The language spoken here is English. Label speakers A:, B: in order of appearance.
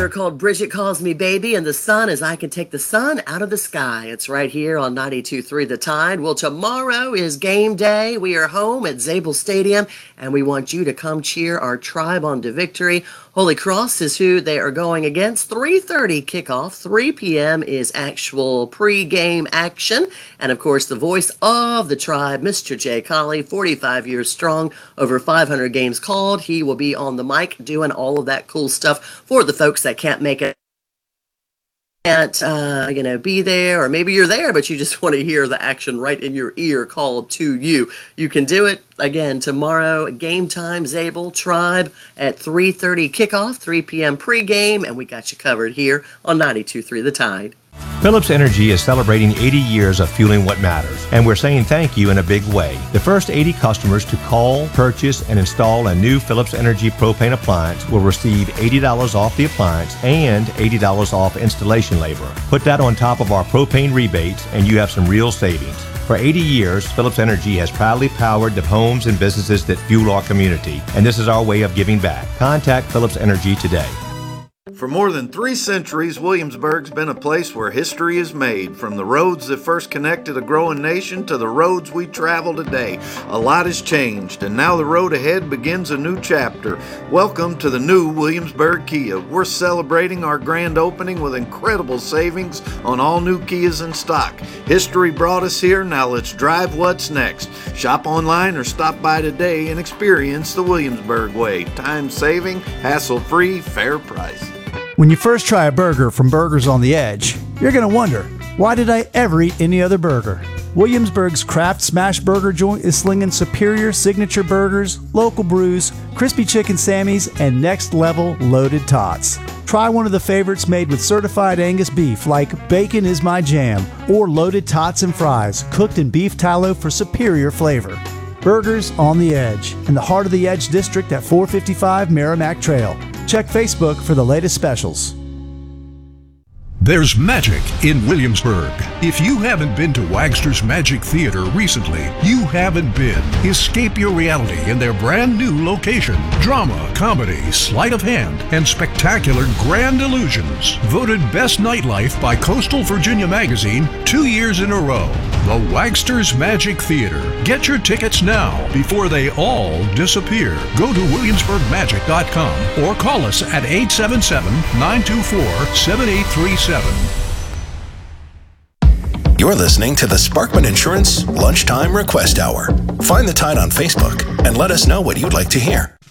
A: They're called Bridget Calls Me Baby, and the sun is I Can Take the Sun Out of the Sky. It's right here on 92.3 The Tide. Well, tomorrow is game day. We are home at Zabel Stadium, and we want you to come cheer our tribe on to victory. Holy Cross is who they are going against. 3:30 kickoff. 3 p.m. is actual pre-game action. And, of course, the voice of the tribe, Mr. Jay Colley, 45 years strong, over 500 games called. He will be on the mic doing all of that cool stuff for the folks that can't make it. Can't be there, or maybe you're there but you just want to hear the action right in your ear called to you. You can do it again tomorrow. Game time, Zabel Tribe at 3:30 kickoff, 3 p.m. pregame, and we got you covered here on 92.3 The Tide.
B: Phillips Energy is celebrating 80 years of fueling what matters, and we're saying thank you in a big way. The first 80 customers to call, purchase, and install a new Phillips Energy propane appliance will receive $80 off the appliance and $80 off installation labor. Put that on top of our propane rebates, and you have some real savings. For 80 years, Phillips Energy has proudly powered the homes and businesses that fuel our community, and this is our way of giving back. Contact Phillips Energy today.
C: For more than 3 centuries, Williamsburg's been a place where history is made. From the roads that first connected a growing nation to the roads we travel today, a lot has changed, and now the road ahead begins a new chapter. Welcome to the new Williamsburg Kia. We're celebrating our grand opening with incredible savings on all new Kias in stock. History brought us here, now let's drive what's next. Shop online or stop by today and experience the Williamsburg way. Time-saving, hassle-free, fair price.
D: When you first try a burger from Burgers on the Edge, you're going to wonder, why did I ever eat any other burger? Williamsburg's Craft Smash Burger joint is slinging superior signature burgers, local brews, crispy chicken sammies, and next-level loaded tots. Try one of the favorites made with certified Angus beef like Bacon is My Jam or loaded tots and fries cooked in beef tallow for superior flavor. Burgers on the Edge, in the heart of the Edge District at 455 Merrimack Trail. Check Facebook for the latest specials.
E: There's magic in Williamsburg. If you haven't been to Wagster's Magic Theater recently, you haven't been. Escape your reality in their brand new location. Drama, comedy, sleight of hand, and spectacular grand illusions. Voted Best Nightlife by Coastal Virginia Magazine 2 years in a row. The Wagster's Magic Theater. Get your tickets now before they all disappear. Go to williamsburgmagic.com or call us at 877-924-7837.
F: You're listening to the Sparkman Insurance Lunchtime Request Hour. Find the Tide on Facebook and let us know what you'd like to hear.